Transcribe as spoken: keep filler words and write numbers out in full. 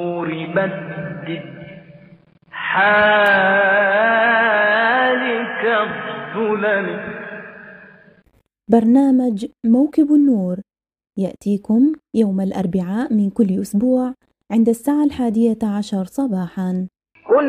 بدد حالك الظلم. برنامج موكب النور يأتيكم يوم الأربعاء من كل أسبوع عند الساعة الحادية عشر صباحاً.